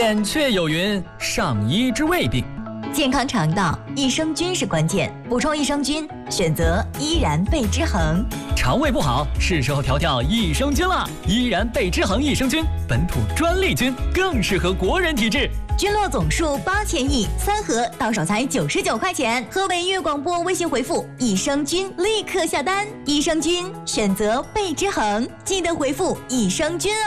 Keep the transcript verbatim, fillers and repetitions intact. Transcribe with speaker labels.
Speaker 1: 扁鹊有云：上医之未病。
Speaker 2: 健康肠道，益生菌是关键。补充益生菌，选择依然贝之恒。
Speaker 1: 肠胃不好，是时候调调益生菌了。依然贝之恒益生菌，本土专利菌，更适合国人体质。
Speaker 2: 菌落总数八千亿，三盒到手才九十九块钱。河北粤广播微信回复益生菌，立刻下单。益生菌选择贝之恒，记得回复益生菌哦。